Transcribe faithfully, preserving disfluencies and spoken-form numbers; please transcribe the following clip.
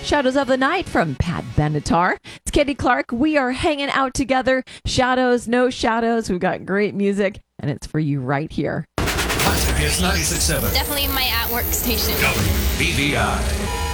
Shadows of the Night from Pat Benatar. It's Katie Clark. We are hanging out together. Shadows, no shadows. We've got great music, and it's for you right here. Hot Hits ninety-six point seven. Definitely my at-work station. W B V I.